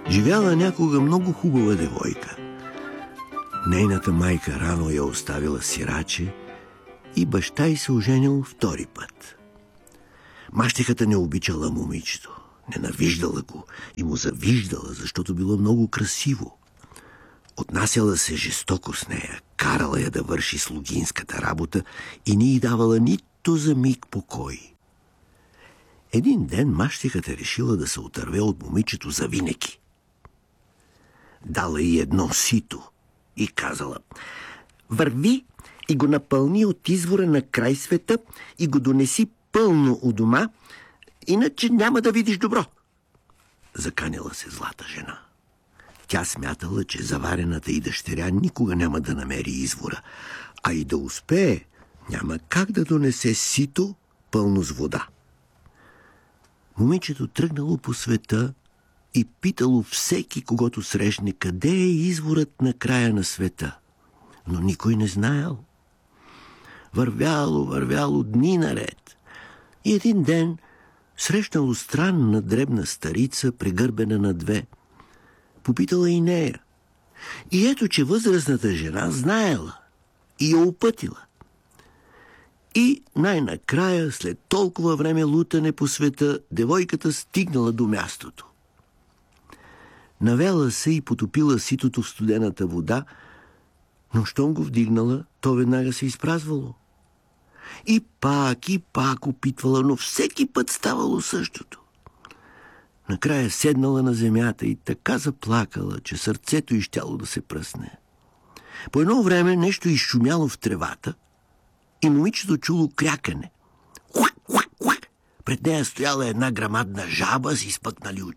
Живяла някога много хубава девойка. Нейната майка рано я оставила сираче и баща й се оженил втори път. Мащехата не обичала момичето, ненавиждала го и му завиждала, защото било много красиво. Отнасяла се жестоко с нея, карала я да върши слугинската работа и не й давала нито за миг покой. Един ден мащехата решила да се отърве от момичето завинаги. Дала й едно сито и казала: върви и го напълни от извора на край света и го донеси пълно у дома, иначе няма да видиш добро. Заканила се злата жена. Тя смятала, че заварената й дъщеря никога няма да намери извора, а и да успее, няма как да донесе сито пълно с вода. Момичето тръгнало по света и питало всеки, когото срещне, къде е изворът на края на света, но никой не знаел. Вървяло дни наред и един ден срещнало странна дребна старица, прегърбена на две. Попитала и нея. И ето, че възрастната жена знаела и я опътила. И най-накрая, след толкова време лутане по света, девойката стигнала до мястото. Навела се и потопила ситото в студената вода, но щом го вдигнала, то веднага се изпразвало. И пак опитвала, но всеки път ставало същото. Накрая седнала на земята и така заплакала, че сърцето й щяло да се пръсне. По едно време нещо изшумяло в тревата и момичето чуло крякане. Пред нея стояла една грамадна жаба с изпъкнали очи.